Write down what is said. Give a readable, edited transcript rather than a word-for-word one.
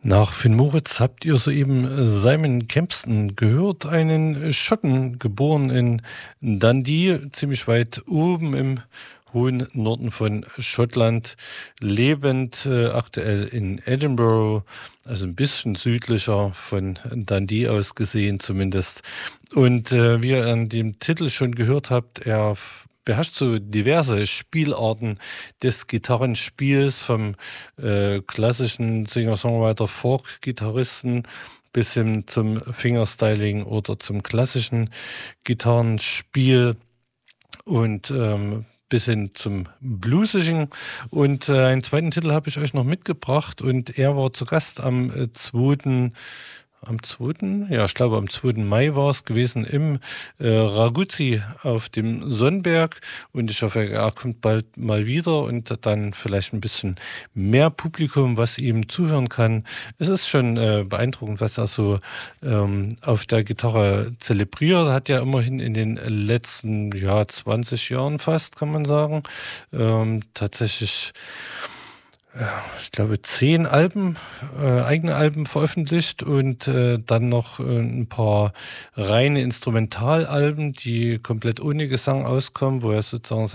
Nach Finn Moritz habt ihr soeben Simon Kempston gehört, einen Schotten, geboren in Dundee, ziemlich weit oben im hohen Norden von Schottland, lebend aktuell in Edinburgh, also ein bisschen südlicher von Dundee aus gesehen zumindest. Und wie ihr an dem Titel schon gehört habt, er beherrscht so diverse Spielarten des Gitarrenspiels, vom klassischen Singer-Songwriter, Folk-Gitarristen bis hin zum Fingerstyling oder zum klassischen Gitarrenspiel und bis hin zum Bluesigen. Und einen zweiten Titel habe ich euch noch mitgebracht und er war zu Gast am 2. Ja, ich glaube am 2. Mai war es gewesen im Raguzzi auf dem Sonnberg, und ich hoffe, er kommt bald mal wieder und dann vielleicht ein bisschen mehr Publikum, was ihm zuhören kann. Es ist schon beeindruckend, was er so auf der Gitarre zelebriert. Hat ja immerhin in den letzten 20 Jahren fast, kann man sagen, tatsächlich, ich glaube, 10 Alben, eigene Alben veröffentlicht und dann noch ein paar reine Instrumentalalben, die komplett ohne Gesang auskommen, wo er sozusagen